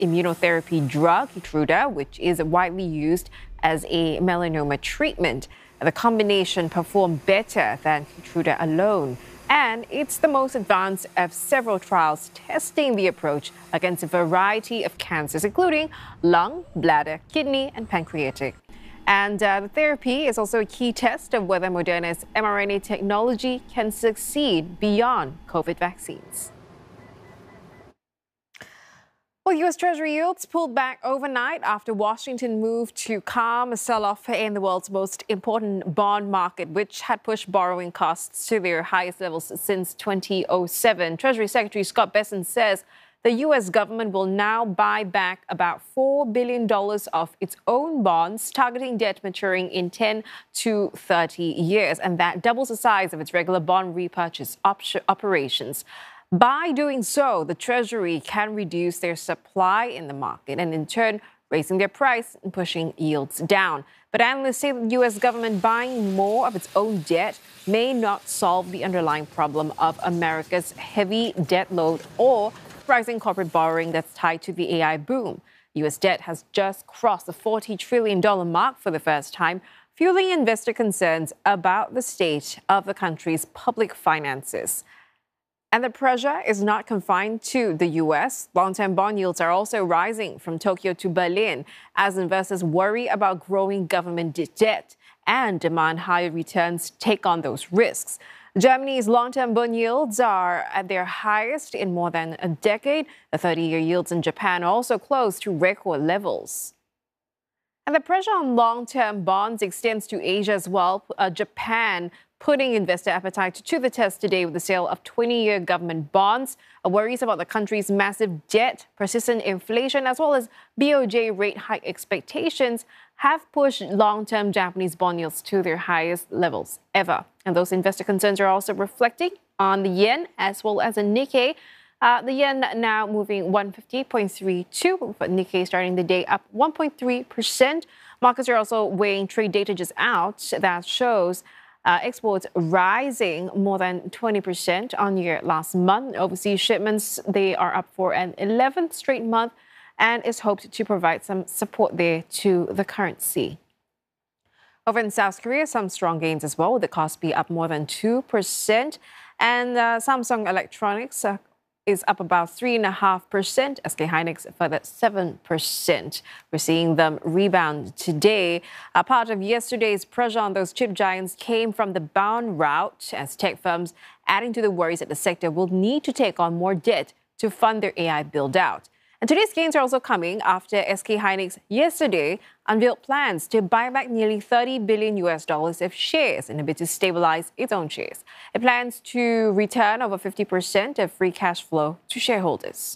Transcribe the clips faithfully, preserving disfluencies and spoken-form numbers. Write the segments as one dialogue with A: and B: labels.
A: immunotherapy drug, Keytruda, which is widely used as a melanoma treatment. The combination performed better than Keytruda alone, and it's the most advanced of several trials testing the approach against a variety of cancers, including lung, bladder, kidney, and pancreatic. And uh, the therapy is also a key test of whether Moderna's mRNA technology can succeed beyond COVID vaccines. Well, U S Treasury yields pulled back overnight after Washington moved to calm a sell-off in the world's most important bond market, which had pushed borrowing costs to their highest levels since two thousand seven. Treasury Secretary Scott Bessent says the U S government will now buy back about four billion dollars of its own bonds, targeting debt maturing in ten to thirty years, and that doubles the size of its regular bond repurchase op- operations. By doing so, the Treasury can reduce their supply in the market and in turn raising their price and pushing yields down. But analysts say the U S government buying more of its own debt may not solve the underlying problem of America's heavy debt load or rising corporate borrowing that's tied to the A I boom. U S debt has just crossed the forty trillion dollars mark for the first time, fueling investor concerns about the state of the country's public finances. And the pressure is not confined to the U S. Long-term bond yields are also rising from Tokyo to Berlin as investors worry about growing government debt and demand higher returns take on those risks. Germany's long-term bond yields are at their highest in more than a decade. The thirty-year yields in Japan are also close to record levels. And the pressure on long-term bonds extends to Asia as well. Uh, Japan putting investor appetite to the test today with the sale of twenty-year government bonds. Uh, worries about the country's massive debt, persistent inflation, as well as B O J rate hike expectations have pushed long-term Japanese bond yields to their highest levels ever. And those investor concerns are also reflecting on the yen as well as the Nikkei. Uh, the yen now moving one fifty point three two, but Nikkei starting the day up one point three percent. Markets are also weighing trade data just out that shows uh, exports rising more than twenty percent on year last month. Overseas shipments, they are up for an eleventh straight month and is hoped to provide some support there to the currency. Over in South Korea, some strong gains as well, with the Kospi up more than two percent. And uh, Samsung Electronics uh, is up about three point five percent. S K Hynix further seven percent. We're seeing them rebound today. A part of yesterday's pressure on those chip giants came from the bound route as tech firms adding to the worries that the sector will need to take on more debt to fund their A I build-out. And today's gains are also coming after S K Hynix yesterday unveiled plans to buy back nearly thirty billion U S dollars of shares in a bid to stabilize its own shares. It plans to return over fifty percent of free cash flow to shareholders.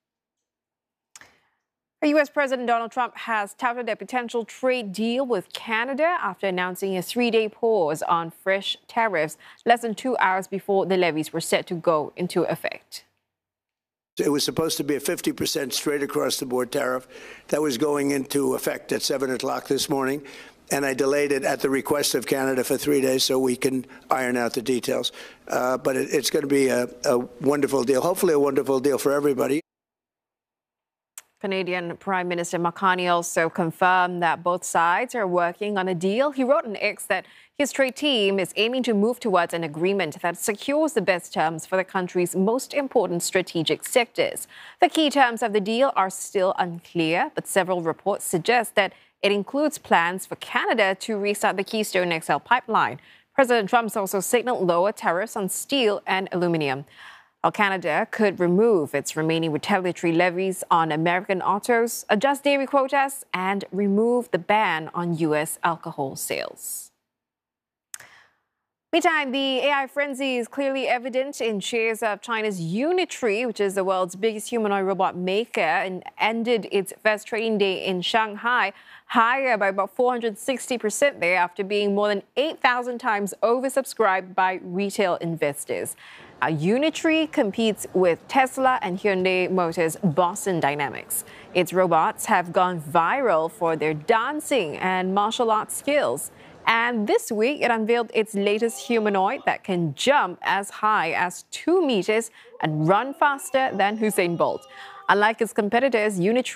A: U S President Donald Trump has touted a potential trade deal with Canada after announcing a three-day pause on fresh tariffs less than two hours before the levies were set to go into effect.
B: It was supposed to be a fifty percent straight across the board tariff that was going into effect at seven o'clock this morning. And I delayed it at the request of Canada for three days so we can iron out the details. Uh, but it, it's going to be a, a wonderful deal, hopefully a wonderful deal for everybody.
A: Canadian Prime Minister Mark Carney also confirmed that both sides are working on a deal. He wrote on X that his trade team is aiming to move towards an agreement that secures the best terms for the country's most important strategic sectors. The key terms of the deal are still unclear, but several reports suggest that it includes plans for Canada to restart the Keystone X L pipeline. President Trump also signaled lower tariffs on steel and aluminum. While Canada could remove its remaining retaliatory levies on American autos, adjust dairy quotas, and remove the ban on U S alcohol sales. Meantime, the A I frenzy is clearly evident in shares of China's Unitree, which is the world's biggest humanoid robot maker, and ended its first trading day in Shanghai higher by about four hundred sixty percent there after being more than eight thousand times oversubscribed by retail investors. Uh, Unitree competes with Tesla and Hyundai Motors' Boston Dynamics. Its robots have gone viral for their dancing and martial arts skills. And this week, it unveiled its latest humanoid that can jump as high as two meters and run faster than Usain Bolt. Unlike its competitors, Unitree